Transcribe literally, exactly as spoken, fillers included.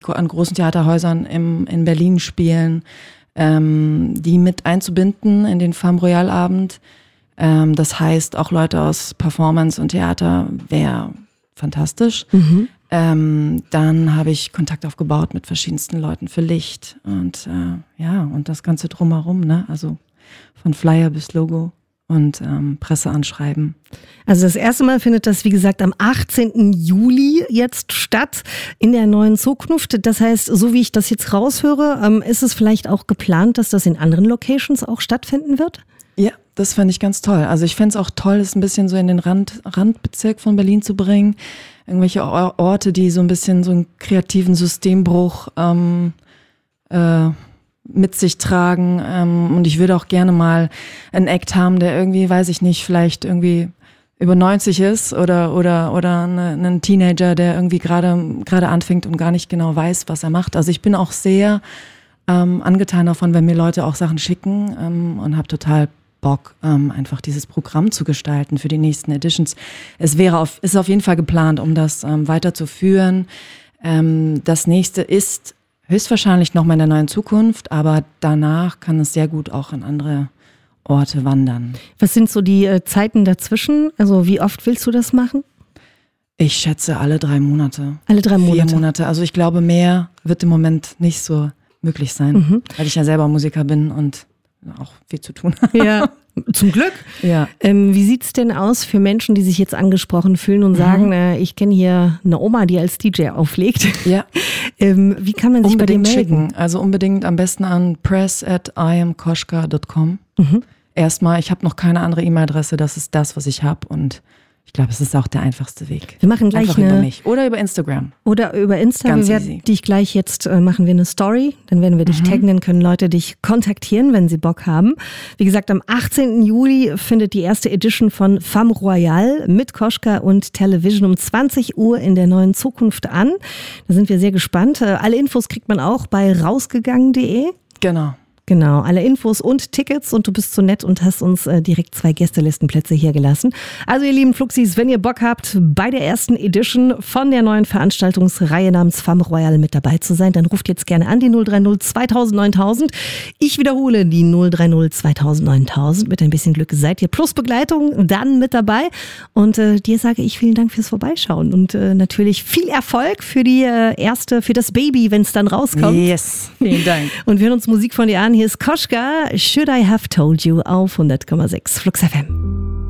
an großen Theaterhäusern im, in Berlin spielen, ähm, die mit einzubinden in den Femme Royale Abend. Ähm, das heißt, auch Leute aus Performance und Theater wäre fantastisch. Mhm. Ähm, dann habe ich Kontakt aufgebaut mit verschiedensten Leuten für Licht und äh, ja, und das Ganze drumherum, ne? Also von Flyer bis Logo und ähm, Presseanschreiben. Also das erste Mal findet das, wie gesagt, am achtzehnten Juli jetzt statt in der Neuen Zukunft. Das heißt, so wie ich das jetzt raushöre, ähm, ist es vielleicht auch geplant, dass das in anderen Locations auch stattfinden wird? Ja, das fände ich ganz toll. Also ich fände es auch toll, es ein bisschen so in den Rand, Randbezirk von Berlin zu bringen. Irgendwelche Orte, die so ein bisschen so einen kreativen Systembruch ähm, äh, mit sich tragen. Ähm, und ich würde auch gerne mal einen Act haben, der irgendwie, weiß ich nicht, vielleicht irgendwie über neunzig ist oder oder oder eine, einen Teenager, der irgendwie gerade gerade anfängt und gar nicht genau weiß, was er macht. Also ich bin auch sehr ähm, angetan davon, wenn mir Leute auch Sachen schicken ähm, und habe total Bock, ähm, einfach dieses Programm zu gestalten für die nächsten Editions. Es wäre auf, ist auf jeden Fall geplant, um das ähm, weiterzuführen. Ähm, das nächste ist höchstwahrscheinlich nochmal in der Neuen Zukunft, aber danach kann es sehr gut auch in andere Orte wandern. Was sind so die äh, Zeiten dazwischen? Also wie oft willst du das machen? Ich schätze alle drei Monate. Alle drei Monate? Vier Monate. Also ich glaube, mehr wird im Moment nicht so möglich sein, mhm. weil ich ja selber Musiker bin und auch viel zu tun. Ja, zum Glück. Ja. Ähm, wie sieht's denn aus für Menschen, die sich jetzt angesprochen fühlen und sagen, mhm. äh, ich kenne hier eine Oma, die als D J auflegt. Ja. ähm, wie kann man sich unbedingt bei dir melden? Schicken. Also unbedingt am besten an press at i am koschka dot com. Mhm. Erstmal, ich habe noch keine andere E-Mail-Adresse, das ist das, was ich habe und ich glaube, es ist auch der einfachste Weg. Wir machen gleich Einfach eine, über mich. Oder über Instagram. Oder über Insta. Ganz wir werden easy. dich gleich jetzt äh, machen wir eine Story. Dann werden wir dich mhm. taggen, dann können Leute dich kontaktieren, wenn sie Bock haben. Wie gesagt, am achtzehnten Juli findet die erste Edition von Femme Royale mit Koschka und Television um zwanzig Uhr in der Neuen Zukunft an. Da sind wir sehr gespannt. Äh, alle Infos kriegt man auch bei rausgegangen punkt de. Genau. Genau, alle Infos und Tickets und du bist so nett und hast uns äh, direkt zwei Gästelistenplätze hier gelassen. Also ihr lieben Fluxis, wenn ihr Bock habt, bei der ersten Edition von der neuen Veranstaltungsreihe namens Femme Royale mit dabei zu sein, dann ruft jetzt gerne an die null drei null zweitausend neuntausend. Ich wiederhole die null drei null zweitausend neuntausend. Mit ein bisschen Glück seid ihr plus Begleitung dann mit dabei. Und äh, dir sage ich vielen Dank fürs Vorbeischauen und äh, natürlich viel Erfolg für die äh, erste, für das Baby, wenn es dann rauskommt. Yes, vielen Dank. Und wir hören uns Musik von dir an. Hier ist Koschka, Should I Have Told You auf hundert Komma sechs Flux F M.